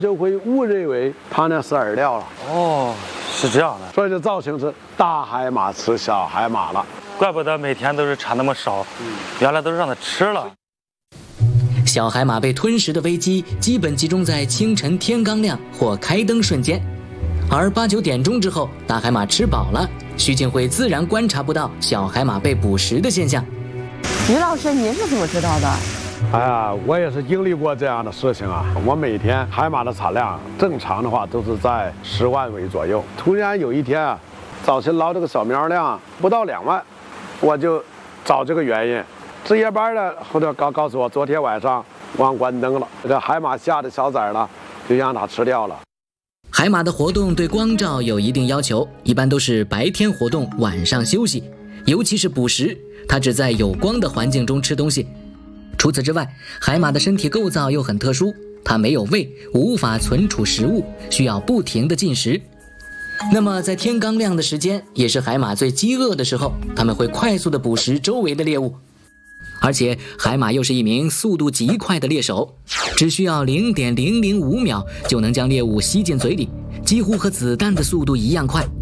就会误认为它那是饵料了。 哦，是这样的， 所以这造型是大海马吃小海马了。 怪不得每天都是产那么少，原来都是让它吃了。 小海马被吞食的危机基本集中在清晨天刚亮或开灯瞬间，而8、9点钟之后，大海马吃饱了，徐庆辉自然观察不到小海马被捕食的现象。 于老师，您是怎么知道的？ 哎呀，我也是经历过这样的事情啊。我每天海马的产量正常的话都是在10万尾左右。突然有一天啊，早晨捞这个小苗量不到2万，我就找这个原因。值夜班的后头告诉我，昨天晚上忘关灯了，这个海马下的小崽呢，就让它吃掉了。 海马的活动对光照有一定要求，一般都是白天活动，晚上休息。尤其是捕食，它只在有光的环境中吃东西。除此之外，海马的身体构造又很特殊，它没有胃，无法存储食物，需要不停地进食。那么在天刚亮的时间，也是海马最饥饿的时候，它们会快速地捕食周围的猎物。而且海马又是一名速度极快的猎手，只需要0.005秒就能将猎物吸进嘴里，几乎和子弹的速度一样快。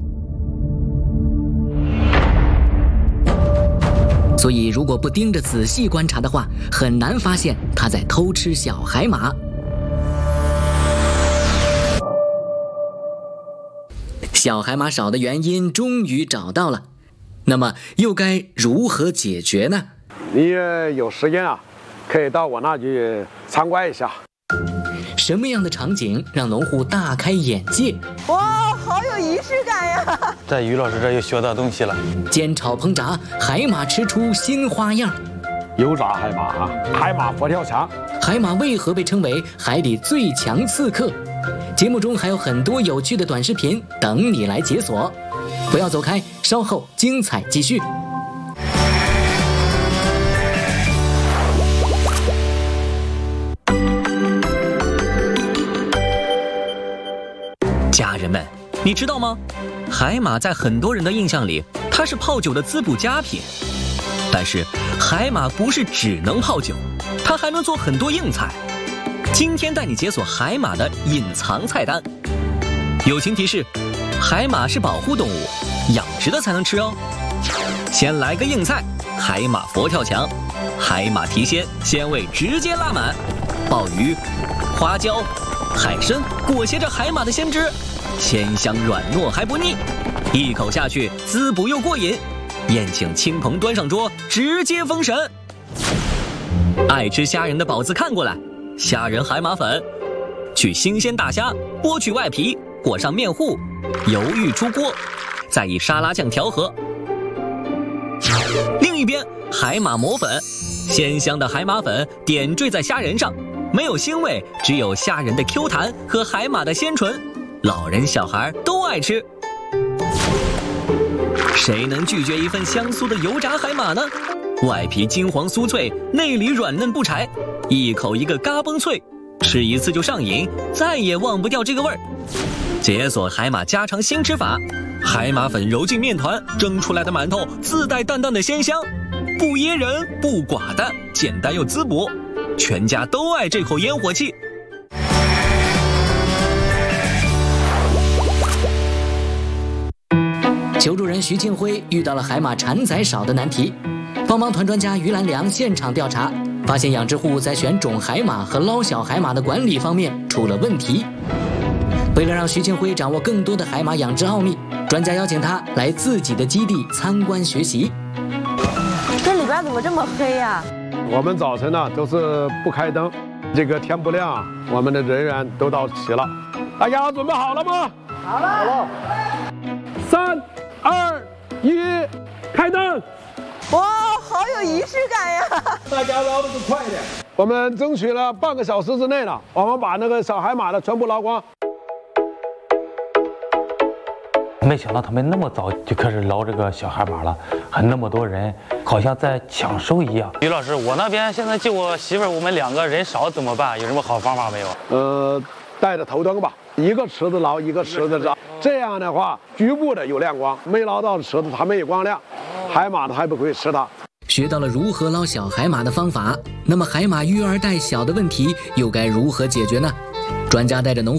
所以如果不盯着仔细观察的话，很难发现它在偷吃小海马。小海马少的原因终于找到了，那么又该如何解决呢？ 你有时间啊，可以到我那去参观一下。 什么样的场景让农户大开眼界？ 哇，好有仪式感呀！ 在于老师这又学到东西了。 煎炒烹炸，海马吃出新花样。 油炸海马啊，海马佛跳墙。 海马为何被称为海里最强刺客？节目中还有很多有趣的短视频等你来解锁，不要走开，稍后精彩继续。 家人们，你知道吗？海马在很多人的印象里，它是泡酒的滋补佳品。但是，海马不是只能泡酒，它还能做很多硬菜。今天带你解锁海马的隐藏菜单。友情提示：海马是保护动物，养殖的才能吃哦。先来个硬菜，海马佛跳墙，海马提鲜，鲜味直接拉满。鲍鱼、花椒、海参裹挟着海马的鲜汁，鲜香软糯还不腻，一口下去滋补又过瘾。宴请亲朋端上桌，直接封神。爱吃虾仁的宝子看过来，虾仁海马粉，取新鲜大虾，剥去外皮，裹上面糊，油浴出锅，再以沙拉酱调和。另一边，海马磨粉，鲜香的海马粉点缀在虾仁上，没有腥味，只有虾仁的 Q 弹和海马的鲜醇，老人小孩都爱吃。谁能拒绝一份香酥的油炸海马呢？外皮金黄酥脆，内里软嫩不柴，一口一个嘎嘣脆，吃一次就上瘾，再也忘不掉这个味儿。解锁海马家常新吃法，海马粉揉进面团，蒸出来的馒头自带淡淡的鲜香，不噎人不寡淡，简单又滋补，全家都爱这口烟火气。 求助人徐庆辉遇到了海马产崽少的难题，帮忙团专家于兰良现场调查，发现养殖户在选种海马和捞小海马的管理方面出了问题。为了让徐庆辉掌握更多的海马养殖奥秘，专家邀请他来自己的基地参观学习。 这里边怎么这么黑呀？ 我们早晨呢都是不开灯，这个天不亮，我们的人员都到齐了。大家准备好了吗？好了。好了。3、2、1，开灯！ 哇，好有仪式感呀！ 大家捞的就快一点。我们争取了半个小时之内呢，我们把那个小海马的全部捞光。 没想到他们那么早就开始捞这个小海马了，还那么多人，好像在抢收一样。于老师，我那边现在就我媳妇儿，我们2个人少怎么办？有什么好方法没有？ 带着头灯吧，一个池子捞，一个池子捞，这样的话局部的有亮光，没捞到的池子它没有光亮，海马还不会吃它。 学到了如何捞小海马的方法，那么海马育儿带小的问题又该如何解决呢？ 专家带着农